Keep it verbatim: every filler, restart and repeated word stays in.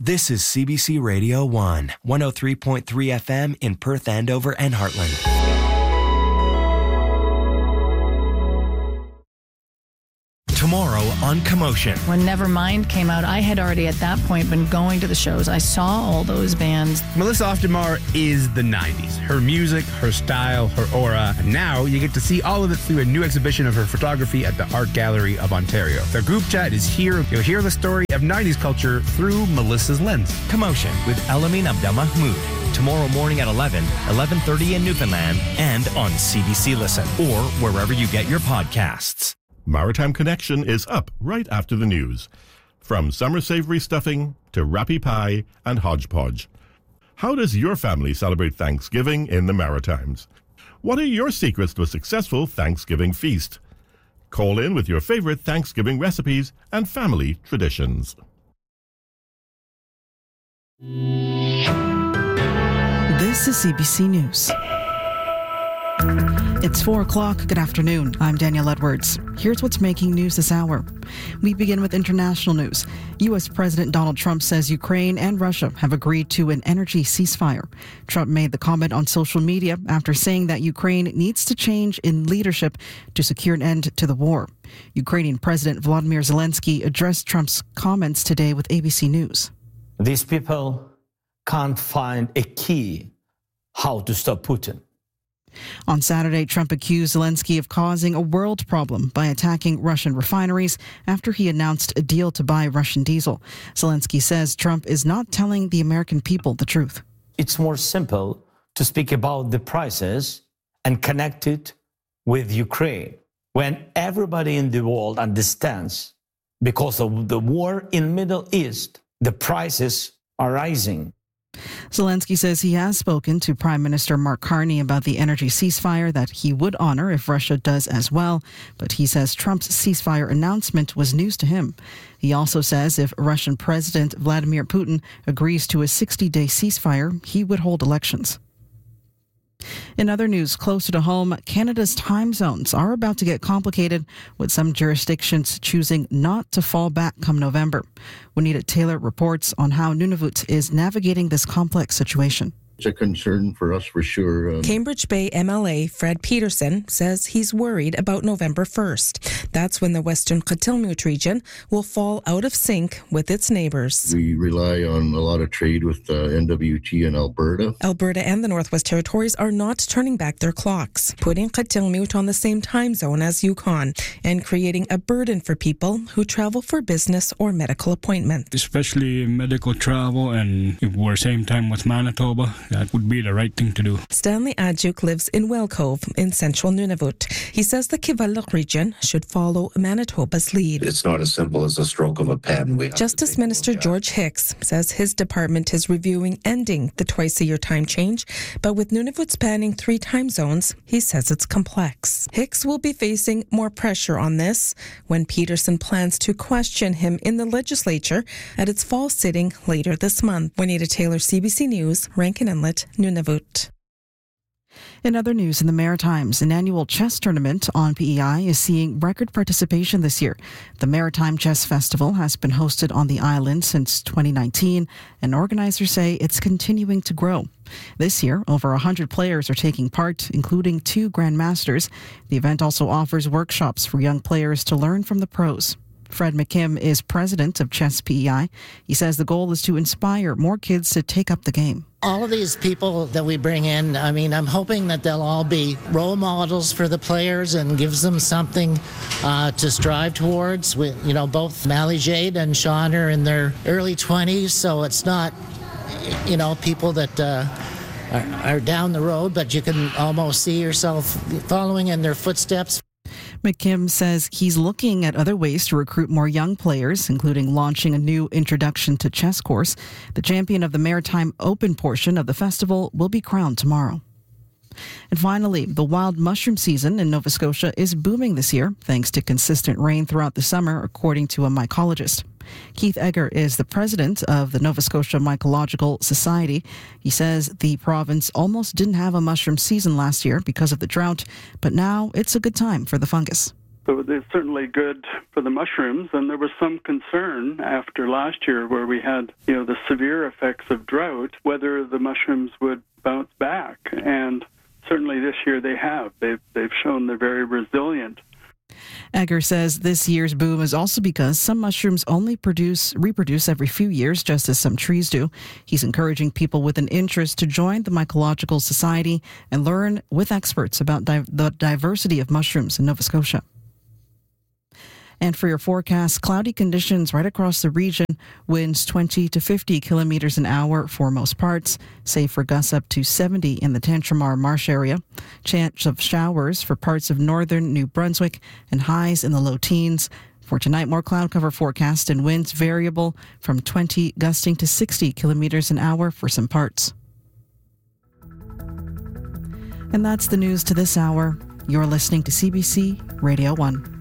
This is C B C Radio one, one oh three point three F M in Perth, Andover, and Heartland. Tomorrow on Commotion. When Nevermind came out, I had already at that point been going to the shows. I saw all those bands. Melissa Oftemar is the nineties. Her music, her style, her aura. And now you get to see all of it through a new exhibition of her photography at the Art Gallery of Ontario. The group chat is here. You'll hear the story of nineties culture through Melissa's lens. Commotion with Elamin Abdelmahmoud. Tomorrow morning at eleven, eleven thirty in Newfoundland, and on C B C Listen or wherever you get your podcasts. Maritime Connection is up right after the news. From summer savory stuffing to rappy pie and hodgepodge. How does your family celebrate Thanksgiving in the Maritimes? What are your secrets to a successful Thanksgiving feast? Call in with your favorite Thanksgiving recipes and family traditions. This is C B C News. It's four o'clock. Good afternoon. I'm Danielle Edwards. Here's what's making news this hour. We begin with international news. U S. President Donald Trump says Ukraine and Russia have agreed to an energy ceasefire. Trump made the comment on social media after saying that Ukraine needs to change in leadership to secure an end to the war. Ukrainian President Volodymyr Zelensky addressed Trump's comments today with A B C News. These people can't find a key how to stop Putin. On Saturday, Trump accused Zelensky of causing a world problem by attacking Russian refineries after he announced a deal to buy Russian diesel. Zelensky says Trump is not telling the American people the truth. It's more simple to speak about the prices and connect it with Ukraine when everybody in the world understands because of the war in Middle East, the prices are rising. Zelensky says he has spoken to Prime Minister Mark Carney about the energy ceasefire that he would honor if Russia does as well, but he says Trump's ceasefire announcement was news to him. He also says if Russian President Vladimir Putin agrees to a sixty-day ceasefire, he would hold elections. In other news, closer to home, Canada's time zones are about to get complicated, with some jurisdictions choosing not to fall back come November. Juanita Taylor reports on how Nunavut is navigating this complex situation. It's a concern for us for sure. Um, Cambridge Bay M L A Fred Peterson says he's worried about November first. That's when the Western Kitilmuyt region will fall out of sync with its neighbours. We rely on a lot of trade with uh, N W T and Alberta. Alberta and the Northwest Territories are not turning back their clocks, putting Kitilmuyt on the same time zone as Yukon and creating a burden for people who travel for business or medical appointments. Especially medical travel, and if we're same time with Manitoba, that would be the right thing to do. Stanley Adjuk lives in Wellcove in central Nunavut. He says the Kivalliq region should follow Manitoba's lead. It's not as simple as a stroke of a pen. We Justice Minister George Hicks says his department is reviewing ending the twice-a-year time change, but with Nunavut spanning three time zones, he says it's complex. Hicks will be facing more pressure on this when Peterson plans to question him in the legislature at its fall sitting later this month. Juanita Taylor, C B C News, Rankin Inlet, Nunavut. In other news in the Maritimes, an annual chess tournament on P E I is seeing record participation this year. The Maritime Chess Festival has been hosted on the island since twenty nineteen, and organizers say it's continuing to grow. This year, over one hundred players are taking part, including two grandmasters. The event also offers workshops for young players to learn from the pros. Fred McKim is president of Chess P E I. He says the goal is to inspire more kids to take up the game. All of these people that we bring in, I mean, I'm hoping that they'll all be role models for the players and gives them something uh, to strive towards. We, you know, both Mally Jade and Sean are in their early twenties, so it's not, you know, people that uh, are, are down the road, but you can almost see yourself following in their footsteps. McKim says he's looking at other ways to recruit more young players, including launching a new Introduction to Chess course. The champion of the Maritime Open portion of the festival will be crowned tomorrow. And finally, the wild mushroom season in Nova Scotia is booming this year, thanks to consistent rain throughout the summer, according to a mycologist. Keith Egger is the president of the Nova Scotia Mycological Society. He says the province almost didn't have a mushroom season last year because of the drought, but now it's a good time for the fungus. So it's certainly good for the mushrooms. And there was some concern after last year where we had, you know, the severe effects of drought, whether the mushrooms would bounce back. And certainly this year they have. They've, they've shown they're very resilient. Egger says this year's boom is also because some mushrooms only produce reproduce every few years, just as some trees do. He's encouraging people with an interest to join the Mycological Society and learn with experts about di- the diversity of mushrooms in Nova Scotia. And for your forecast, cloudy conditions right across the region, winds twenty to fifty kilometers an hour for most parts, safe for gusts up to seventy in the Tantramar Marsh area. Chance of showers for parts of northern New Brunswick and highs in the low teens. For tonight, more cloud cover forecast and winds variable from twenty gusting to sixty kilometers an hour for some parts. And that's the news to this hour. You're listening to C B C Radio one.